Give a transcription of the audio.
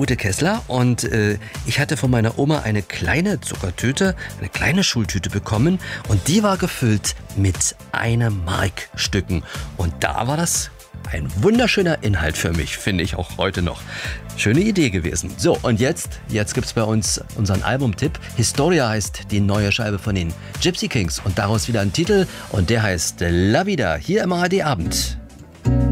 Ute Kessler und ich hatte von meiner Oma eine kleine Zuckertüte, eine kleine Schultüte bekommen und die war gefüllt mit 1-Mark-Stücken. Und da war das ein wunderschöner Inhalt für mich, finde ich auch heute noch. Schöne Idee gewesen. So, und jetzt gibt's bei uns unseren Albumtipp. Historia heißt die neue Scheibe von den Gypsy Kings und daraus wieder ein Titel und der heißt La Vida, hier im ARD Abend.